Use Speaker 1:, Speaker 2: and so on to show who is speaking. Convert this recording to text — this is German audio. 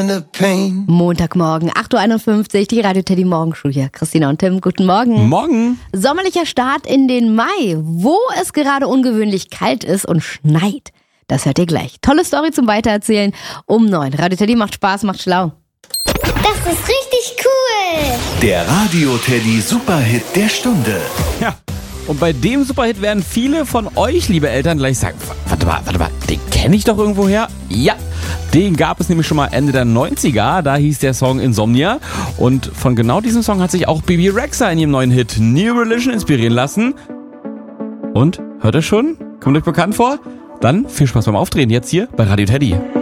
Speaker 1: Montagmorgen, 8.51 Uhr, die Radio Teddy Morgenshow hier. Christina und Tim, guten Morgen.
Speaker 2: Morgen.
Speaker 1: Sommerlicher Start in den Mai, wo es gerade ungewöhnlich kalt ist und schneit. Das hört ihr gleich. Tolle Story zum Weitererzählen um 9. Radio Teddy macht Spaß, macht schlau.
Speaker 3: Das ist richtig cool.
Speaker 4: Der Radio Teddy Superhit der Stunde.
Speaker 2: Ja. Und bei dem Superhit werden viele von euch, liebe Eltern, gleich sagen, warte mal, den kenne ich doch irgendwoher. Ja, den gab es nämlich schon mal Ende der 90er, da hieß der Song Insomnia. Und von genau diesem Song hat sich auch Bebe Rexha in ihrem neuen Hit New Religion inspirieren lassen. Und, hört ihr schon? Kommt euch bekannt vor? Dann viel Spaß beim Aufdrehen jetzt hier bei Radio Teddy.